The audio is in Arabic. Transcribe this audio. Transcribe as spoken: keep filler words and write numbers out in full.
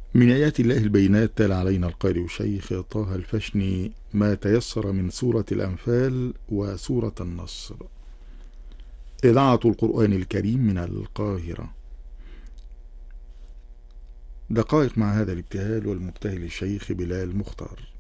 من آيات الله البينات تلا علينا القارئ الشيخ طه الفشني ما تيسر من سورة الأنفال وسورة النصر. إذاعة القرآن الكريم من القاهرة. دقائق مع هذا الابتهال والمبتهل الشيخ بلال مختار.